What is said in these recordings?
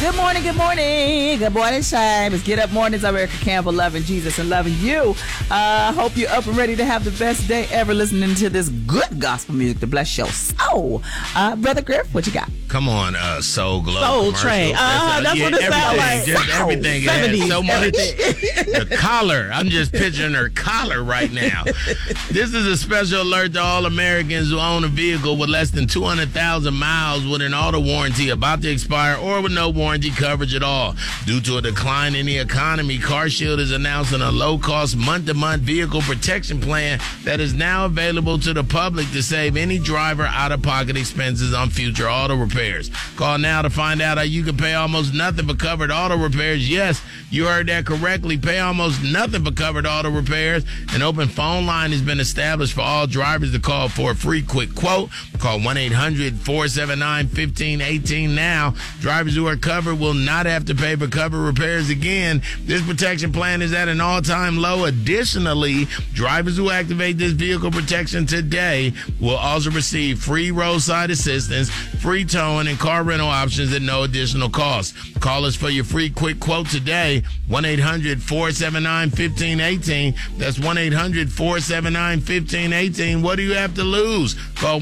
Good morning, good morning. Good morning, Shine. It's Get Up Mornings. I'm Erica Campbell, loving Jesus and loving you. Hope you're up and ready to have the best day ever listening to this good gospel music to bless your soul. Brother Griff, what you got? Come on, Soul Glow. Soul Train. That's what it sounds like. Just everything. It has so much. The collar. I'm just picturing her collar right now. This is a special alert to all Americans who own a vehicle with less than 200,000 miles with an auto warranty about to expire or with no warranty coverage at all. Due to a decline in the economy, CarShield is announcing a low-cost month-to-month vehicle protection plan that is now available to the public to save any driver out-of-pocket expenses on future auto repairs. Call now to find out how you can pay almost nothing for covered auto repairs. Yes, you heard that correctly. Pay almost nothing for covered auto repairs. An open phone line has been established for all drivers to call for a free quick quote. Call 1-800-479-1518 now. Drivers who are covered will not have to pay for covered repairs again. This protection plan is at an all-time low. Additionally, drivers who activate this vehicle protection today will also receive free roadside assistance, free towing, and car rental options at no additional cost. Call us for your free quick quote today, 1-800-479-1518. That's 1-800-479-1518. What do you have to lose? Call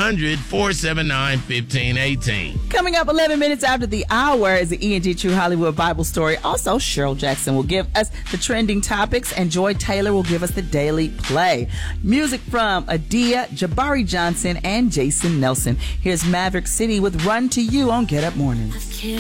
1-800-479-1518. Coming up 11 minutes after the hour is the E&G True Hollywood Bible Story. Also, Cheryl Jackson will give us the trending topics, and Joy Taylor will give us the Daily Play. Music from Adia, Jabari Johnson, and Jason Nelson. Here's Maverick City with Run to You on Get Up Mornings.